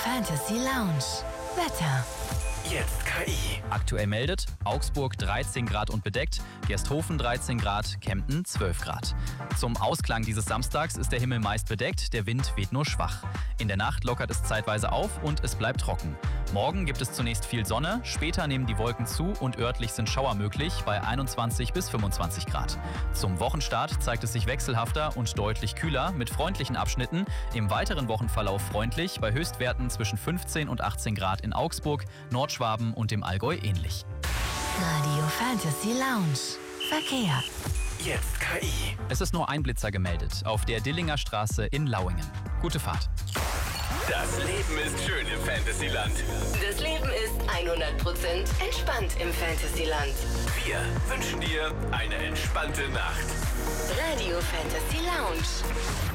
Fantasy Lounge. Wetter. Jetzt KI. Aktuell meldet Augsburg 13 Grad und bedeckt, Gersthofen 13 Grad, Kempten 12 Grad. Zum Ausklang dieses Samstags ist der Himmel meist bedeckt, der Wind weht nur schwach. In der Nacht lockert es zeitweise auf und es bleibt trocken. Morgen gibt es zunächst viel Sonne, später nehmen die Wolken zu und örtlich sind Schauer möglich bei 21 bis 25 Grad. Zum Wochenstart zeigt es sich wechselhafter und deutlich kühler mit freundlichen Abschnitten. Im weiteren Wochenverlauf freundlich bei Höchstwerten zwischen 15 und 18 Grad in Augsburg, Nordschwaben und dem Allgäu ähnlich. Radio Fantasy Lounge. Verkehr. Jetzt KI. Es ist nur ein Blitzer gemeldet auf der Dillinger Straße in Lauingen. Gute Fahrt. Das Leben ist schön im Fantasyland. Das Leben ist 100% entspannt im Fantasyland. Wir wünschen dir eine entspannte Nacht. Radio Fantasy Lounge.